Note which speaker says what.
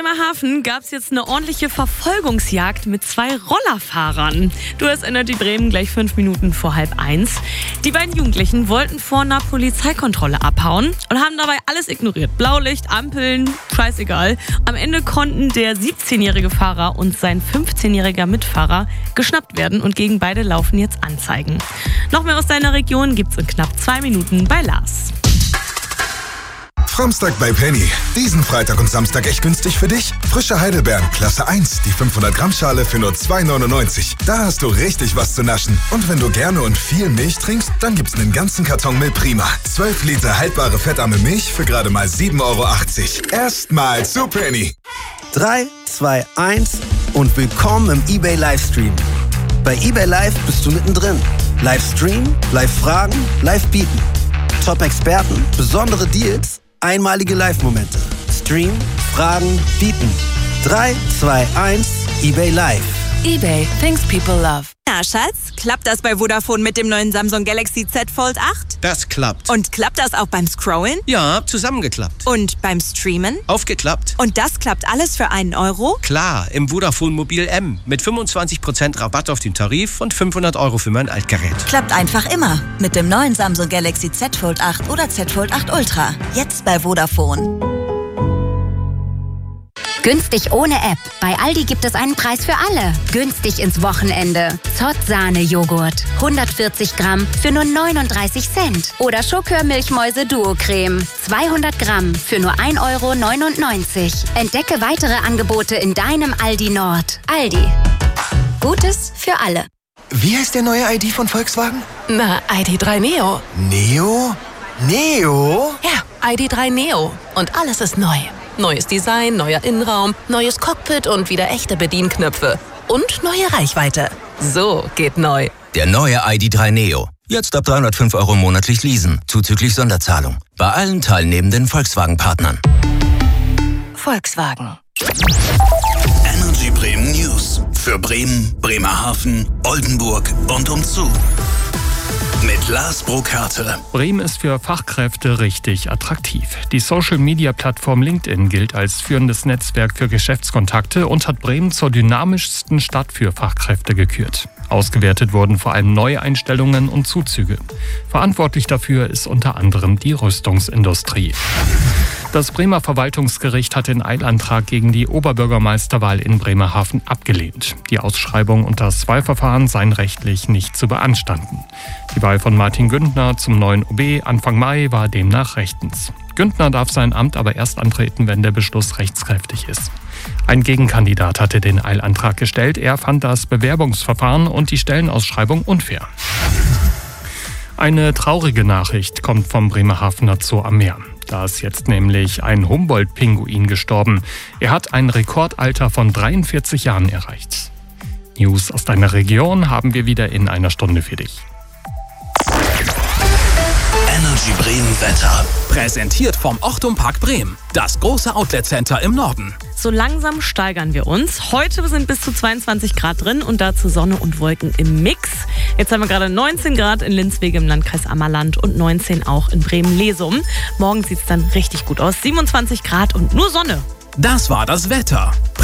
Speaker 1: Bremerhaven gab es jetzt eine ordentliche Verfolgungsjagd mit 2 Rollerfahrern. Du hörst Energy Bremen gleich 5 Minuten vor 12:30. Die beiden Jugendlichen wollten vor einer Polizeikontrolle abhauen und haben dabei alles ignoriert. Blaulicht, Ampeln, scheißegal. Am Ende konnten der 17-jährige Fahrer und sein 15-jähriger Mitfahrer geschnappt werden und gegen beide laufen jetzt Anzeigen. Noch mehr aus deiner Region gibt's in knapp 2 Minuten bei Lars.
Speaker 2: Framstag bei Penny. Diesen Freitag und Samstag echt günstig für dich. Frische Heidelbeeren, Klasse 1, die 500-Gramm-Schale für nur 2,99. Da hast du richtig was zu naschen. Und wenn du gerne und viel Milch trinkst, dann gibt's einen ganzen Karton Milch Prima. 12 Liter haltbare fettarme Milch für gerade mal 7,80 €. Erstmal zu Penny.
Speaker 3: 3, 2, 1 und willkommen im eBay Livestream. Bei eBay Live bist du mittendrin. Livestream, Live-Fragen, Live-Bieten. Top-Experten, besondere Deals, einmalige Live-Momente. Stream, Fragen, Bieten. 3, 2, 1, eBay Live.
Speaker 4: eBay, things people love.
Speaker 5: Na, Schatz, klappt das bei Vodafone mit dem neuen Samsung Galaxy Z Fold 8?
Speaker 6: Das klappt.
Speaker 5: Und klappt das auch beim Scrollen?
Speaker 6: Ja, zusammengeklappt.
Speaker 5: Und beim Streamen?
Speaker 6: Aufgeklappt.
Speaker 5: Und das klappt alles für einen Euro?
Speaker 6: Klar, im Vodafone Mobil M. Mit 25% Rabatt auf den Tarif und 500 € für mein Altgerät.
Speaker 7: Klappt einfach immer. Mit dem neuen Samsung Galaxy Z Fold 8 oder Z Fold 8 Ultra. Jetzt bei Vodafone.
Speaker 8: Günstig ohne App. Bei Aldi gibt es einen Preis für alle. Günstig ins Wochenende. Zott-Sahne-Joghurt. 140 Gramm für nur 39 Cent. Oder Schokör-Milchmäuse Duo-Creme. 200 Gramm für nur 1,99 €. Entdecke weitere Angebote in deinem Aldi Nord. Aldi. Gutes für alle.
Speaker 9: Wie heißt der neue ID von Volkswagen?
Speaker 4: Na, ID.3 Neo.
Speaker 9: Neo? Neo?
Speaker 4: Ja, ID.3 Neo. Und alles ist neu. Neues Design, neuer Innenraum, neues Cockpit und wieder echte Bedienknöpfe. Und neue Reichweite. So geht neu.
Speaker 10: Der neue ID.3 Neo. Jetzt ab 305 € monatlich leasen, zuzüglich Sonderzahlung. Bei allen teilnehmenden Volkswagen-Partnern.
Speaker 4: Volkswagen.
Speaker 11: Energy Bremen News. Für Bremen, Bremerhaven, Oldenburg und umzu. Mit Lars Burkhardt.
Speaker 12: Bremen ist für Fachkräfte richtig attraktiv. Die Social-Media-Plattform LinkedIn gilt als führendes Netzwerk für Geschäftskontakte und hat Bremen zur dynamischsten Stadt für Fachkräfte gekürt. Ausgewertet wurden vor allem Neueinstellungen und Zuzüge. Verantwortlich dafür ist unter anderem die Rüstungsindustrie. Das Bremer Verwaltungsgericht hat den Eilantrag gegen die Oberbürgermeisterwahl in Bremerhaven abgelehnt. Die Ausschreibung und das Wahlverfahren seien rechtlich nicht zu beanstanden. Die Wahl von Martin Güntner zum neuen OB Anfang Mai war demnach rechtens. Güntner darf sein Amt aber erst antreten, wenn der Beschluss rechtskräftig ist. Ein Gegenkandidat hatte den Eilantrag gestellt. Er fand das Bewerbungsverfahren und die Stellenausschreibung unfair. Eine traurige Nachricht kommt vom Bremerhavener Zoo am Meer. Da ist jetzt nämlich ein Humboldt-Pinguin gestorben. Er hat ein Rekordalter von 43 Jahren erreicht. News aus deiner Region haben wir wieder in einer Stunde für dich.
Speaker 11: Energy Bremen Wetter.
Speaker 13: Präsentiert vom Ochtum Park Bremen. Das große Outlet-Center im Norden.
Speaker 1: So langsam steigern wir uns. Heute sind bis zu 22 Grad drin und dazu Sonne und Wolken im Mix. Jetzt haben wir gerade 19 Grad in Linzwege im Landkreis Ammerland und 19 auch in Bremen-Lesum. Morgen sieht es dann richtig gut aus. 27 Grad und nur Sonne.
Speaker 13: Das war das Wetter.